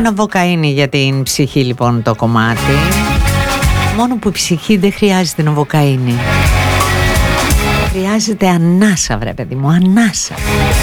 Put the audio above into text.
νοβοκαΐνη για την ψυχή λοιπόν το κομμάτι. Μόνο που η ψυχή δεν χρειάζεται νοβοκαΐνη. Χρειάζεται ανάσα βρε παιδί μου, ανάσα.